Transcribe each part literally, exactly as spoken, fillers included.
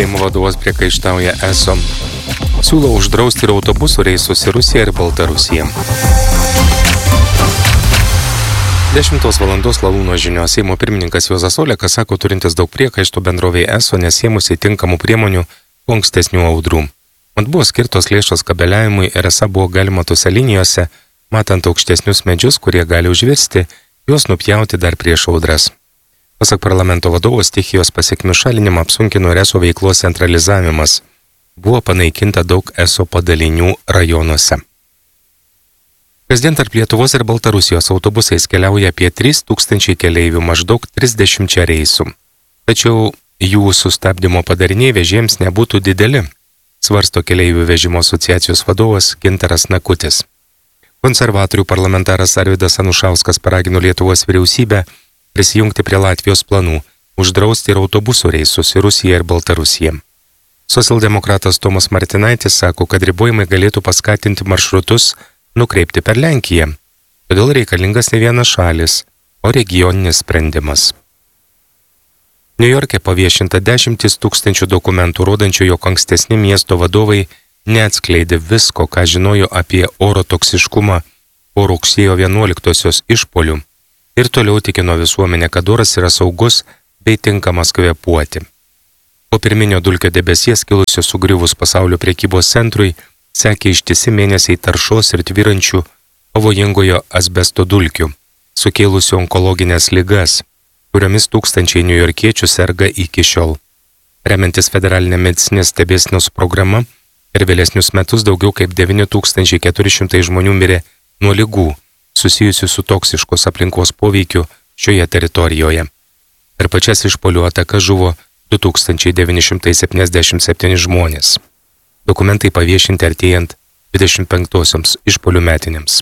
Seimo vadovas priekaištauja E S O. Siūlo uždrausti ir autobusų reisus į Rusiją ir Baltarusiją. dešimtos valandos Lalūno žinios. Seimo pirmininkas Juozas Olekas sako, turintis daug priekaištų bendrovei E S O nesėmusi tinkamų priemonių po ankstesnių audrų. Mat buvo skirtos lėšos kabeliavimui ir esą buvo galima tose linijose, matant aukštesnius medžius, kurie gali užvirsti, juos nupjauti dar prieš audras. Pasak parlamento vadovo, stichijos pasiekmių šalinimą apsunkino ir E S O veiklos centralizavimas. Buvo panaikinta daug E S O padalinių rajonuose. Kasdien tarp Lietuvos ir Baltarusijos autobusais keliauja apie trys tūkstančiai keleivių, maždaug trisdešimt reisų. Tačiau jų sustabdymo padariniai vežėjams nebūtų dideli, svarsto keleivių vežimo asociacijos vadovas Gintaras Nakutis. Konservatorių parlamentaras Arvydas Anušauskas paragino Lietuvos vyriausybę prisijungti prie Latvijos planų, uždrausti ir autobusų reisus į Rusiją ir Baltarusiją. Socialdemokratas Tomas Martinaitis sako, kad ribojimai galėtų paskatinti maršrutus nukreipti per Lenkiją. Todėl reikalingas ne vienas šalis, o regioninis sprendimas. Niujorke paviešinta dešimtis tūkstančių dokumentų, rodančių, jog ankstesni miesto vadovai neatskleidė visko, ką žinojo apie oro toksiškumą po rugsėjo vienuoliktosios išpuolių ir toliau tikino visuomenę, kad oras yra saugus bei tinkamas kvėpuoti. Po pirminio dulkio debesies kilusio sugriuvus pasaulio prekybos centrui sekė ištisi mėnesiai taršos ir tvyrančių pavojingojo asbesto dulkių, sukėlusių onkologinės ligas, kuriomis tūkstančiai niujorkiečių serga iki šiol. Remiantis federalinė medicinės stebėsenos programa, per vėlesnius metus daugiau kaip devyni tūkstančiai keturi šimtai žmonių mirė nuo ligų, susijusių su toksiškos aplinkos poveikiu šioje teritorijoje. Per pačias išpuolių atakas žuvo du tūkstančiai devyni šimtai septyniasdešimt septyni žmonės. Dokumentai paviešinti artėjant dvidešimt penktosioms išpuolių metinėms.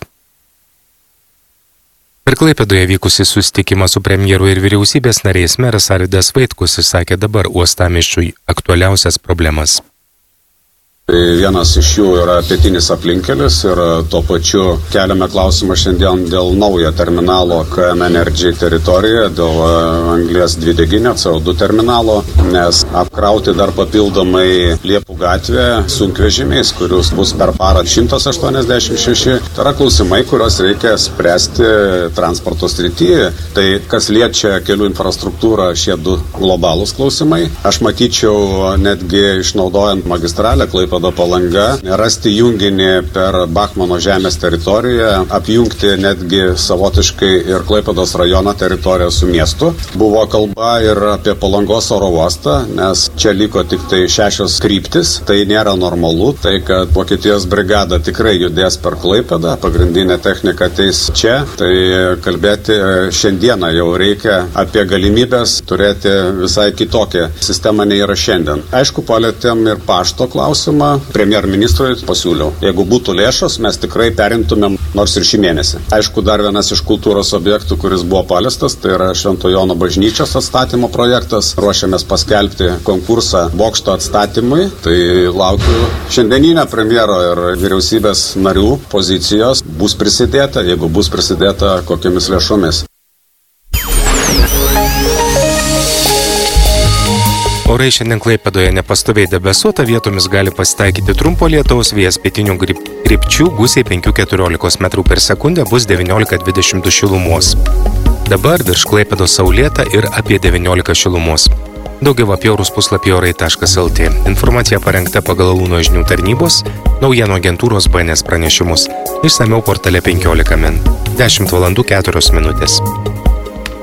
Per Klaipėdoje vykusį susitikimą su premjeru ir vyriausybės nariais meras Arvydas Vaitkus išsakė dabar uostamiesčiui aktualiausias problemas. Vienas iš jų yra pietinis aplinkelis ir tuo pačiu keliame klausimą šiandien dėl naujo terminalo K M Energy teritorijoje, dėl anglies dvideginio C O du terminalo, nes apkrauti dar papildomai Liepų gatvę sunkvežimiais, kurius bus per parą šimtas aštuoniasdešimt šeši. Tai yra klausimai, kuriuos reikia spręsti transporto srityje. Tai kas liečia kelių infrastruktūrą, šie du globalūs klausimai. Aš matyčiau netgi išnaudojant magistralę Klaipėdos Palanga, rasti junginį per Bachmano žemės teritoriją, apjungti netgi savotiškai ir Klaipėdos rajono teritoriją su miestu. Buvo kalba ir apie Palangos oro uostą, nes čia liko tik tai šešios kryptis, tai nėra normalu, tai kad Vokietijos brigada tikrai judės per Klaipėdą, pagrindinė technika ateis čia, tai kalbėti šiandieną jau reikia apie galimybės turėti visai kitokią sistemą nei yra šiandien. Aišku, palėtėm ir pašto klausimą. Premjerministrui pasiūliau, jeigu būtų lėšos, mes tikrai perimtumėm nors ir šį mėnesį. Aišku, dar vienas iš kultūros objektų, kuris buvo paliestas, tai yra Švento Jono bažnyčios atstatymo projektas. Ruošiamės paskelbti konkursą bokšto atstatymui, tai laukiu šiandieninio premjero ir vyriausybės narių pozicijos. Bus prisidėta, jeigu bus prisidėta, kokiamis lėšomis. Orai šiandien Klaipėdoje nepastoviai debesuota, vietomis gali pasitaikyti trumpo lietaus, vėjas pietinių krypčių, gūsiai penki keturiolikos metrų per sekundę, bus devyniolika dvidešimt du šilumos. Dabar virš Klaipėdos saulėta ir apie devyniolika šilumos. Daugiau apie orus puslapyje orai taškas el tė. Informacija parengta pagal Lalūno žinių tarnybos, naujienų agentūros B N S pranešimus. Išsamiau portale penkiolika min. dešimt valandų keturios minutės.